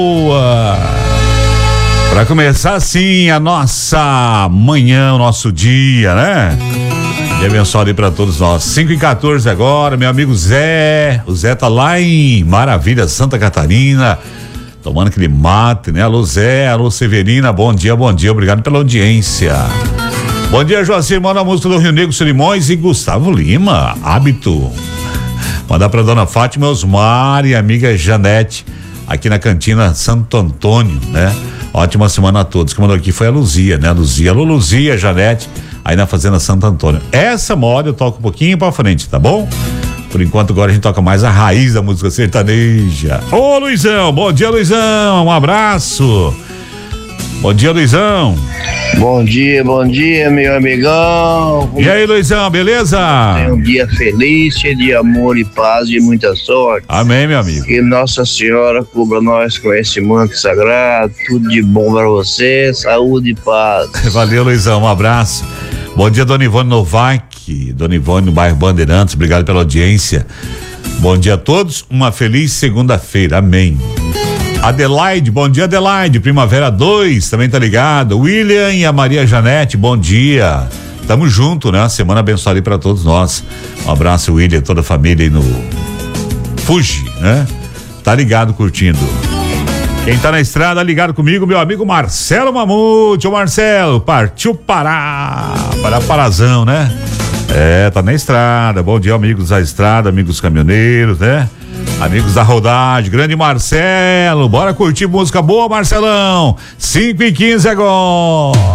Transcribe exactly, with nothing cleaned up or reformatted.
Boa! Para começar assim a nossa manhã, o nosso dia, né? E abençoado aí pra todos nós. cinco e quatorze agora, meu amigo Zé. O Zé tá lá em Maravilha, Santa Catarina, tomando aquele mate, né? Alô Zé, alô Severina, bom dia, bom dia, obrigado pela audiência. Bom dia, Joacir, manda a música do Rio Negro Solimões e Gustavo Lima, Hábito. Mandar pra dona Fátima Osmar e amiga Janete, aqui na cantina Santo Antônio, né? Ótima semana a todos. Que mandou aqui foi a Luzia, né? Luzia, alô Luzia, Janete, aí na Fazenda Santo Antônio. Essa moda eu toco um pouquinho pra frente, tá bom? Por enquanto agora a gente toca mais a raiz da música sertaneja. Ô Luizão, bom dia Luizão, um abraço. Bom dia Luizão. Bom dia, bom dia meu amigão. E aí Luizão, beleza? Tenha um dia feliz, cheio de amor e paz e muita sorte. Amém, meu amigo. Que Nossa Senhora cubra nós com esse manto sagrado, tudo de bom para você, saúde e paz. Valeu Luizão, um abraço. Bom dia Dona Ivone Novak, Dona Ivone no bairro Bandeirantes, obrigado pela audiência. Bom dia a todos, uma feliz segunda-feira, amém. Adelaide, bom dia Adelaide, Primavera dois, também tá ligado. William e a Maria Janete, bom dia. Tamo junto, né? Semana abençoada aí pra todos nós. Um abraço William e toda a família aí no Fuji, né? Tá ligado, curtindo. Quem tá na estrada, ligado comigo, meu amigo Marcelo Mamute. Ô Marcelo, partiu Pará, Pará Parazão, né? É, tá na estrada. Bom dia, amigos da estrada, amigos caminhoneiros, né? Amigos da rodagem, grande Marcelo, bora curtir música boa, Marcelão. cinco e quinze agora.